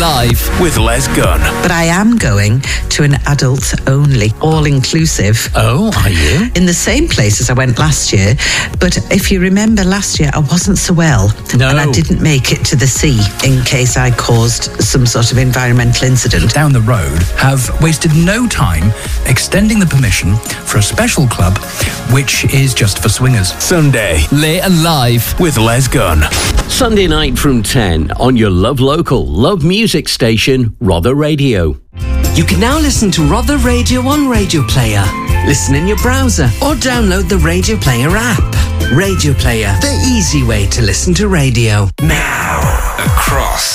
Live with Les Gunn. But I am going to an adult-only, all-inclusive. Oh, are you? In the same place as I went last year. But if you remember last year, I wasn't so well. No. And I didn't make it to the sea in case I caused some sort of environmental incident. Down the road have wasted no time extending the permission for a special club which is just for swingers. Sunday, late and live with Les Gunn. Sunday night from 10 on your Love Local, Love Music station, Rother Radio. You can now listen to Rother Radio on Radio Player. Listen in your browser or download the Radio Player app. Radio Player, the easy way to listen to radio. Now, across